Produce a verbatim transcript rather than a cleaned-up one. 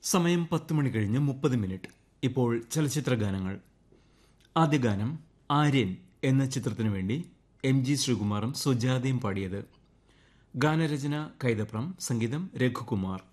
സമയം പത്ത് മണി കഴിഞ്ഞ് മുപ്പത് മിനിറ്റ്. ഇപ്പോൾ ചലച്ചിത്ര ഗാനങ്ങൾ. ആദ്യ ഗാനം ആര്യൻ എന്ന ചിത്രത്തിനു വേണ്ടി എം ജി ശ്രീകുമാറും സുജാതയും പാടിയത്. ഗാനരചന കൈതപ്രം, സംഗീതം രഘുകുമാർ.